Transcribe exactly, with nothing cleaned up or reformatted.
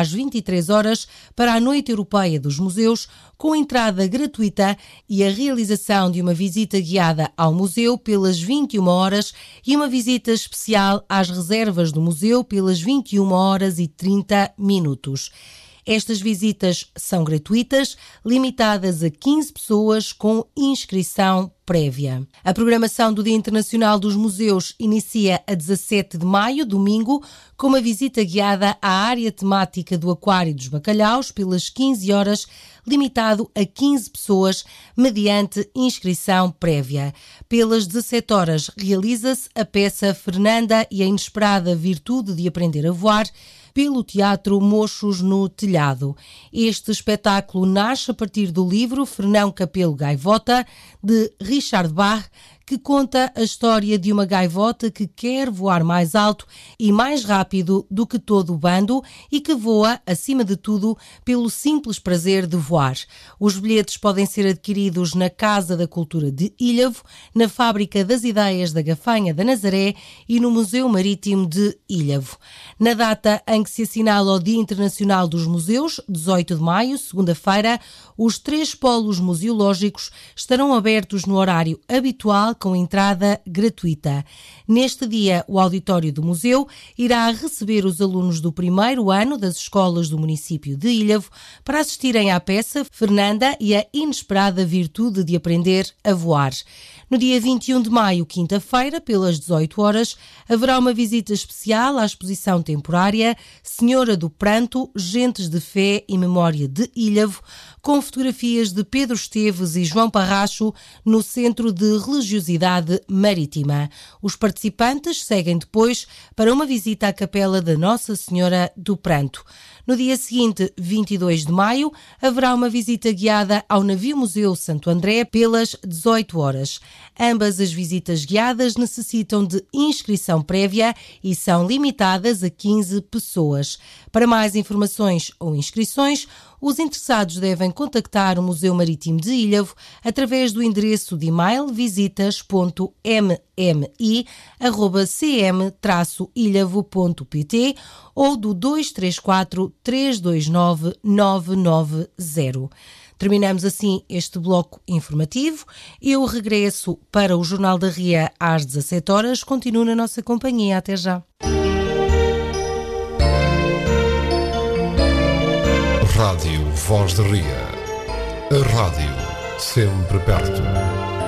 às vinte e três horas para a Noite Europeia dos Museus, com entrada gratuita e a realização de uma visita guiada ao museu pelas vinte e uma horas e uma visita especial às reservas do museu pelas vinte e uma horas e trinta minutos. Estas visitas são gratuitas, limitadas a quinze pessoas com inscrição prévia. A programação do Dia Internacional dos Museus inicia a dezassete de maio, domingo, com uma visita guiada à área temática do Aquário dos Bacalhaus pelas quinze horas, limitado a quinze pessoas, mediante inscrição prévia. Pelas dezassete horas realiza-se a peça Fernanda e a Inesperada Virtude de Aprender a Voar, pelo Teatro Mochos no Telhado. Este espetáculo nasce a partir do livro Fernão Capelo Gaivota, de Richard Bach, que conta a história de uma gaivota que quer voar mais alto e mais rápido do que todo o bando e que voa, acima de tudo, pelo simples prazer de voar. Os bilhetes podem ser adquiridos na Casa da Cultura de Ilhavo, na Fábrica das Ideias da Gafanha da Nazaré e no Museu Marítimo de Ilhavo. Na data em que se assinala o Dia Internacional dos Museus, dezoito de maio, segunda-feira, os três polos museológicos estarão abertos no horário habitual, com entrada gratuita. Neste dia, o auditório do museu irá receber os alunos do primeiro ano das escolas do município de Ilhavo para assistirem à peça Fernanda e a Inesperada Virtude de Aprender a Voar. No dia vinte e um de maio, quinta-feira, pelas dezoito horas, haverá uma visita especial à exposição temporária Senhora do Pranto, Gentes de Fé e Memória de Ilhavo, com fotografias de Pedro Esteves e João Parracho no Centro de Religiosidade Marítima. Os participantes seguem depois para uma visita à Capela da Nossa Senhora do Pranto. No dia seguinte, vinte e dois de maio, haverá uma visita guiada ao Navio-Museu Santo André pelas dezoito horas. Ambas as visitas guiadas necessitam de inscrição prévia e são limitadas a quinze pessoas. Para mais informações ou inscrições, os interessados devem contactar o Museu Marítimo de Ilhavo através do endereço de e-mail visitas ponto m m i arroba c m traço ilhavo ponto p t ou do dois três quatro, três dois nove, nove nove zero. Terminamos assim este bloco informativo. Eu regresso para o Jornal da Ria às dezassete horas. Continuo na nossa companhia. Até já. Rádio Voz de Ria. A rádio sempre perto.